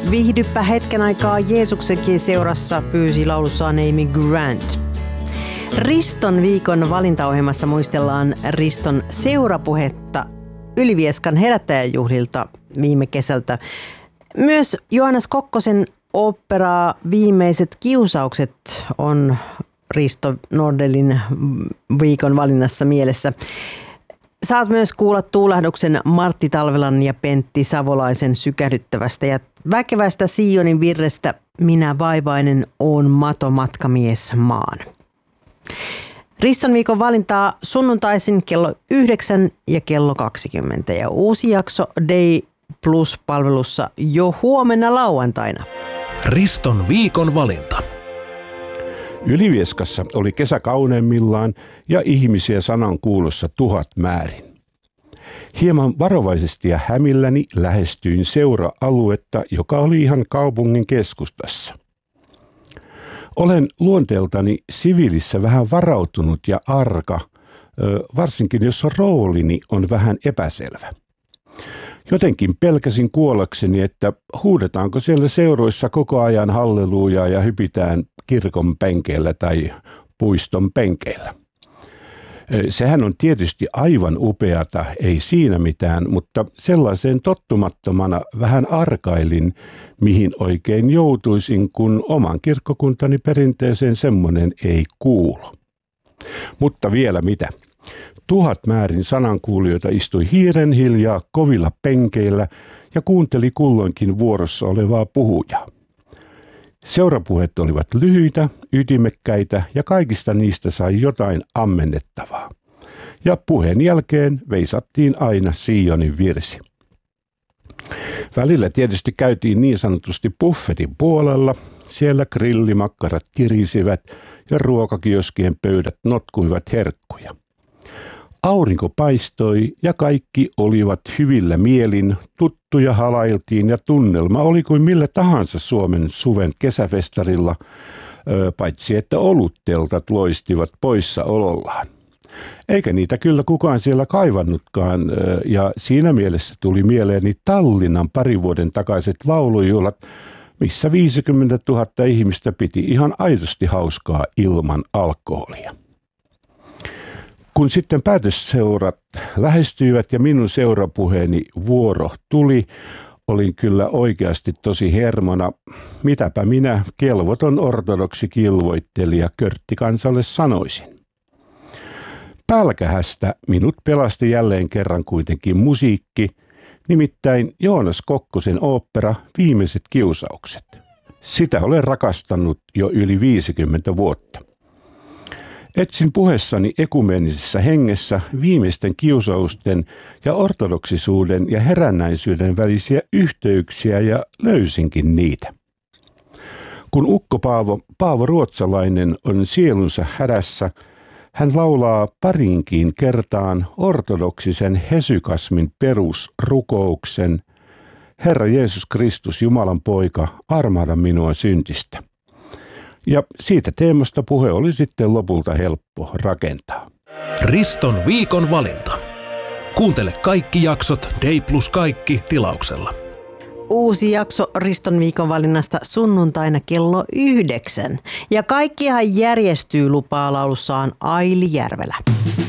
Viihdyppä hetken aikaa Jeesuksenkin seurassa, pyysi laulussaan Amy Grant. Riston viikon valintaohjelmassa muistellaan Riston seurapuhetta Ylivieskan herättäjäjuhlilta viime kesältä. Myös Johannes Kokkosen oopperaa Viimeiset kiusaukset on Risto Nordelin viikon valinnassa mielessä. Saat myös kuulla tuulahduksen Martti Talvelan ja Pentti Savolaisen sykähdyttävästä ja väkevästä Sionin virrestä Minä vaivainen oon matomatkamies maan. Riston viikon valintaa sunnuntaisin kello 9 ja kello 20 ja uusi jakso Day Plus-palvelussa jo huomenna lauantaina. Riston viikon valinta. Ylivieskassa oli kesä kauneimmillaan ja ihmisiä sanan kuulossa 1000 määrin. Hieman varovaisesti ja hämilläni lähestyin seura-aluetta, joka oli ihan kaupungin keskustassa. Olen luonteeltani siviilissä vähän varautunut ja arka, varsinkin jos roolini on vähän epäselvä. Jotenkin pelkäsin kuollakseni, että huudetaanko siellä seuroissa koko ajan hallelujaa ja hypitään kirkon penkeillä tai puiston penkeillä. Sehän on tietysti aivan upeata, ei siinä mitään, mutta sellaiseen tottumattomana vähän arkailin, mihin oikein joutuisin, kun oman kirkkokuntani perinteeseen semmoinen ei kuulu. Mutta vielä mitä? 1000 määrin sanankuulijoita istui hiiren hiljaa kovilla penkeillä ja kuunteli kulloinkin vuorossa olevaa puhujaa. Seurapuheet olivat lyhyitä, ytimekkäitä ja kaikista niistä sai jotain ammennettavaa. Ja puheen jälkeen veisattiin aina Sionin virsi. Välillä tietysti käytiin niin sanotusti buffetin puolella. Siellä grillimakkarat kirisivät ja ruokakioskien pöydät notkuivat herkkuja. Aurinko paistoi ja kaikki olivat hyvillä mielin, tuttuja halailtiin ja tunnelma oli kuin millä tahansa Suomen suven kesäfestarilla, paitsi että olutteltat loistivat poissaolollaan. Eikä niitä kyllä kukaan siellä kaivannutkaan ja siinä mielessä tuli mieleeni Tallinnan pari vuoden takaiset laulujuhlat, missä 50 000 ihmistä piti ihan aidosti hauskaa ilman alkoholia. Kun sitten päätösseurat lähestyivät ja minun seurapuheeni vuoro tuli, olin kyllä oikeasti tosi hermona. Mitäpä minä, kelvoton ortodoksi kilvoittelija körttikansalle sanoisin. Pälkähästä minut pelasti jälleen kerran kuitenkin musiikki, nimittäin Joonas Kokkosen ooppera Viimeiset kiusaukset. Sitä olen rakastanut jo yli 50 vuotta. Etsin puheessani ekumeenisessä hengessä viimeisten kiusausten ja ortodoksisuuden ja herännäisyyden välisiä yhteyksiä ja löysinkin niitä. Kun ukko Paavo Ruotsalainen on sielunsa hädässä, hän laulaa pariinkin kertaan ortodoksisen hesykasmin perusrukouksen Herra Jeesus Kristus, Jumalan poika, armahda minua syntistä. Ja siitä teemasta puhe oli sitten lopulta helppo rakentaa. Riston viikon valinta. Kuuntele kaikki jaksot Day Plus kaikki tilauksella. Uusi jakso Riston viikon valinnasta sunnuntaina kello 9. Ja kaikkihan järjestyy, lupaa laulussaan Aili Järvelä.